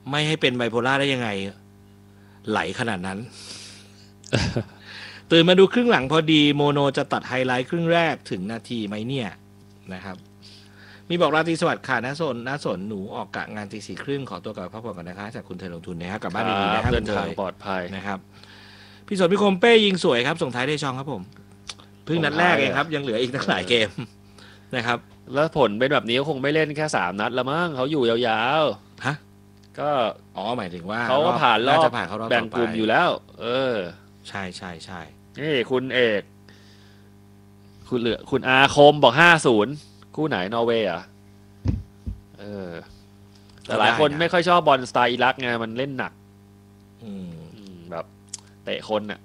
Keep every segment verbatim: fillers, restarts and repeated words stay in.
ไม่ให้เป็นไบโพล่าได้ยังไงไหลขนาดนั้น ตื่นมาดูครึ่งหลังพอดีโมโนจะตัดไฮไลท์ครึ่งแรกถึงนาทีไหมเนี่ยนะครับมีบอกราตรีสวัสดิ์ค่ะน้าสนน้าสนหนูออกกะงานตีสี่ครึ่งขอตัวกลับพักผ่อนก่อนนะคะจากคุณเทยลงทุนนะครับกลับบ้านดีๆนะครับเดินทางปลอดภัยนะครับพี่สนพี่คมเป้ยิงสวยครับส่งท้ายได้ช่องครับผมเพิ่งนัดแรกเองครับยังเหลืออีกตั้งหลายเกมนะครับแล้วผลเป็นแบบนี้คงไม่เล่นแค่สามนัดละมั้งเขาอยู่ยาวๆฮะก็อ๋อหมายถึงว่าเขาก็ผ่านรอบแบ่งกลุ่มอยู่แล้วเออใช่ใช่ใช่นี่คุณเอกคุณเหลือคุณอาคมบอกห้าศูนย์คู่ไหนนอร์เวย์อ่ะเออแต่หลายคนไม่ค่อยชอบบอลสไตล์อิรักไงมันเล่นหนักอืมแบบเตะคนน่ะ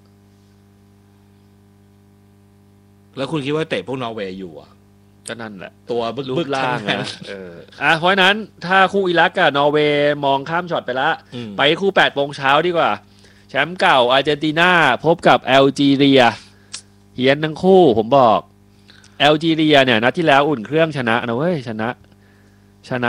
แล้วคุณคิดว่าเตะพวกนอร์เวย์อยู่อ่ะก็นั่นแหละตัวบึกๆล่างนะเอออ่ะเพราะนั้นถ้าคู่อิรักกับนอร์เวย์มองข้ามช็อตไปละไปคู่แปดโมงเช้าดีกว่าแชมป์เก่าอาร์เจนตินาพบกับแอลจีเรียเฮียนทั้งคู่ผมบอกแอลจีเรียเนี่ยนัดที่แล้วอุ่นเครื่องชนะนะเว้ยชนะชนะ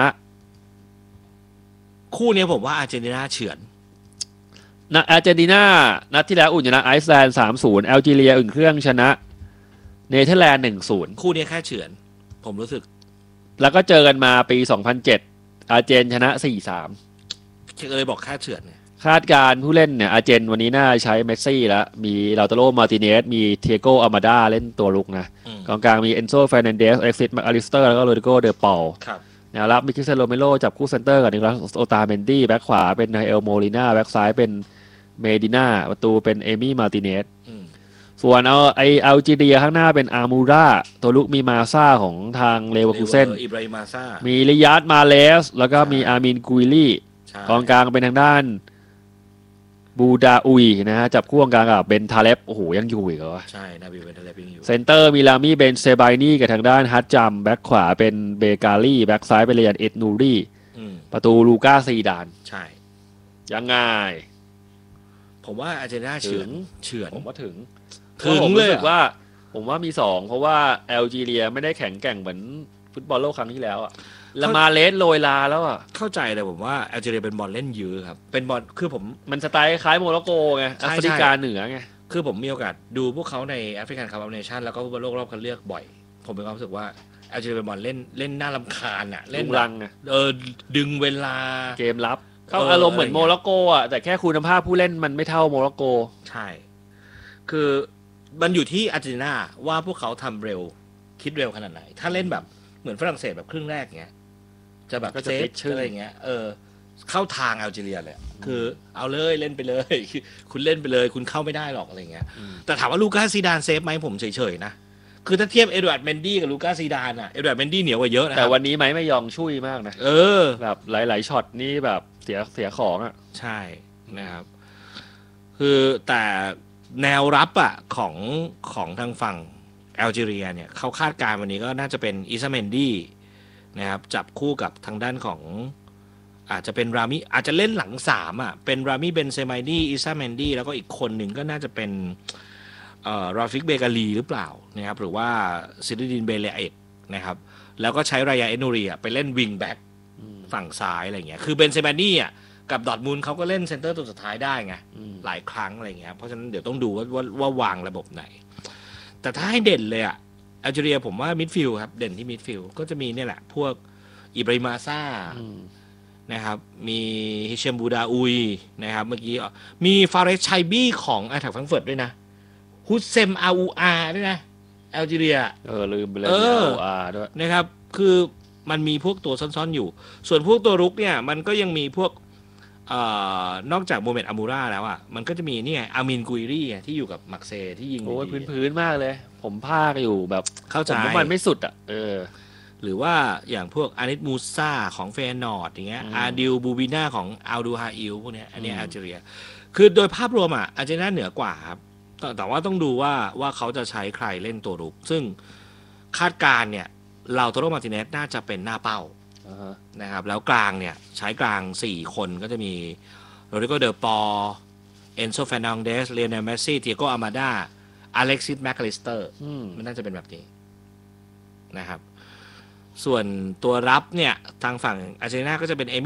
คู่นี้ผมว่าอาร์เจนตินาเฉือนนะอาร์เจนตินานัดที่แล้วอุ่นชนะไอซ์แลนด์ สามศูนย์ แอลจีเรียอุ่นเครื่องชนะเนเธอร์แลนด์ หนึ่งศูนย์คู่นี้แค่เฉือนผมรู้สึกแล้วก็เจอกันมาปีสองพันเจ็ดอาร์เจนชนะ สี่สามเลยบอกแค่เฉือนเนี่ยคาดการผู้เล่นเนี่ยอาร์เจนวันนี้น่าใช้เมสซี่แล้วมีลาโตโรมาร์ติเนสมีเทโกอามาดาเล่นตัวลุกนะกองกลางมีเอนโซเฟรนันเดสเอ็กซิสแมคอลิสเตอร์แล้วก็โรดิโกเดอปอลแนวรับมีคริสเตียโนโรเมโรจับคู่เซนเตอร์กับนิโคลัสโอตาเมนดี้แบ็คขวาเป็นไนเอลโมลิน่าแบ็คซ้ายเป็นเมดิน่าประตูเป็นเอมี่มาร์ติเนสส่วนเอาไออัลจีเรียข้างหน้าเป็นอามูราตัวลุกมีมาซ่าของทางเลเวอร์คูเซนมีลิยาร์ดมาเลสแล้วก็มีอามินกุยลี่กองกลางเป็นทางด้านบูดาอุยนะฮะจับคู่กลางกับเบนทาเลปโอ้โหยังอยู่อีกเหรอใช่นาบิเบนทาเลปยังอยู่เซนเตอร์มีลามี่เบนเซบายนี่กับทางด้านฮัตจัมแบ็คขวาเป็นเบกาลี่แบ็คซ้ายเป็นเรียนเอ็ดนูรี่ประตูลูก้าซีดานใช่ยังไงผมว่าอาร์เจนตินาเฉือนเฉือนผมว่าถึงถึงเลยว่าผมว่ามีสองเพราะว่าแอลจีเรียไม่ได้แข็งแกร่งเหมือนฟุตบอลโลกครั้งที่แล้วอะละมาเลสโรยลาแล้วอ่ะเข้าใจเลยผมว่าแอลจีเรียเป็นบอลเล่นยื้อครับเป็นบอลคือผมมันสไตล์คล้ายโมร็อกโกไงแอฟริกาเหนือไงคือผมมีโอกาสดูพวกเขาในแอฟริกันคัพออฟเนชั่นแล้วก็ฟุตบอลโลกรอบคัดเลือกบ่อยผมมีความรู้สึกว่าแอลจีเรียเป็นบอลเล่นเล่นน่ารำคาญอ่ะเล่นรังอ่ะเออดึงเวลาเกมรับเข้าอารมณ์เหมือนโมร็อกโกอ่ะแต่แค่คุณภาพผู้เล่นมันไม่เท่าโมร็อกโกใช่คือมันอยู่ที่อาร์เจนตินาว่าพวกเขาทำเร็วคิดเร็วขนาดไหนถ้าเล่นแบบเหมือนฝรั่งเศสแบบครึ่งแรกเงี้ยจะแบบเซฟอะไรเงี้ยเออเข้าทางแอลจีเรียเลยคือเอาเลยเล่นไปเลยคุณเล่นไปเลยคุณเข้าไม่ได้หรอกอะไรเงี้ยแต่ถามว่าลูก้าซีดานเซฟไหมผมเฉยๆนะคือถ้าเทียบเอ็ดวาร์ดเมนดี้กับลูก้าซีดานอะเอ็ดวาร์ดเมนดี้เหนียวกว่าเยอะนะแต่วันนี้ไหมไม่ยองช่วยมากนะเออแบบหลายๆช็อตนี่แบบเสียเสียของอ่ะใช่นะครับคือแต่แนวรับอ่ะของของทางฝั่งแอลจีเรียเนี่ยเขาคาดการณ์วันนี้ก็น่าจะเป็นอิซาเมนดี้นะครับจับคู่กับทางด้านของอาจจะเป็นรามิอาจจะเล่นหลังสามอ่ะเป็นรามิเบนเซมายดี้อิซาเมนดี้แล้วก็อีกคนหนึ่งก็น่าจะเป็นเอ่อราฟิกเบกาลีหรือเปล่านะครับหรือว่าซิดดินเบเลเอกนะครับแล้วก็ใช้รายาเอนูรีไปเล่นวิงแบ็กฝั่งซ้ายอะไรเงี้ยคือเบนเซมายดี้อ่ะกับดอร์ทมุนด์เขาก็เล่นเซนเตอร์ตัวสุดท้ายได้ไงหลายครั้งอะไรเงี้ยเพราะฉะนั้นเดี๋ยวต้องดูว่าว่าว่าวางระบบไหนแต่ถ้าให้เด่นเลยอ่ะแอลจีเรียผมว่ามิดฟิลด์ครับเด่นที่มิดฟิลด์ก็จะมีเนี่ยแหละพวกอิบราฮิมาซ่านะครับมีฮิเชมบูดาอุยนะครับเมื่อกี้มีฟาเรสชัยบี้ของไอแท็กแฟรงก์เฟิร์ตด้วยนะฮุสเซมอาอูอาด้วยนะแอลจีเรียเออลืมไปเลยอาอูอาด้วยนะครับคือมันมีพวกตัวซ่อนๆอยู่ส่วนพวกตัวรุกเนี่ยมันก็ยังมีพวกเอ่อนอกจากโมเมนต์อามูราแล้วอ่ะมันก็จะมีนี่ไงอามินกุยรี่ที่อยู่กับมักเซที่ยิงโอ้ยพื้นๆมากเลยผมภาคอยู่แบบเข้าใจผมว่ามันไม่สุดอ่ะเออหรือว่าอย่างพวกอานิตมูซ่าของเฟนอร์ดอย่างเงี้ยอาดิลบูบิน่าของอัลดูฮาอิลพวกเนี้ยอันนี้แอลจีเรียคือโดยภาพรวมอ่ะอาร์เจนตินาเหนือกว่าครับแต่ว่าต้องดูว่าว่าเขาจะใช้ใครเล่นตัวรุกซึ่งคาดการเนี่ยลาโตโรมาร์ติเนสน่าจะเป็นหน้าเป้านะครับแล้วกลางเนี่ยใช้กลางสี่คนก็จะมีโรดิโกเดอปอลเอนโซเฟร์นันเดสเลโอเนลเมสซี่เทียโกอามาดาอเล็กซิสแมคคาลิสเตอร์มันน่าจะเป็นแบบนี้นะครับส่วนตัวรับเนี่ยทางฝั่งอาร์เจนตินาก็จะเป็นเอ